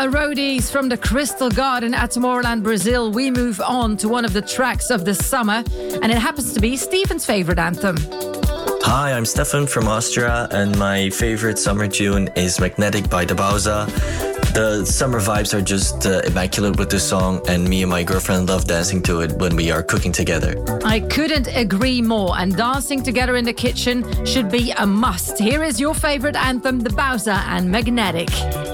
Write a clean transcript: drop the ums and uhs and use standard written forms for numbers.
Roadies from the Crystal Garden at Tomorrowland, Brazil. We move on to one of the tracks of the summer, and it happens to be Stephen's favourite anthem. Hi, I'm Stefan from Austria, and my favourite summer tune is Magnetic by the Bowser. The summer vibes are just immaculate with this song, and me and my girlfriend love dancing to it when we are cooking together. I couldn't agree more, and dancing together in the kitchen should be a must. Here is your favourite anthem, the Bowser and Magnetic.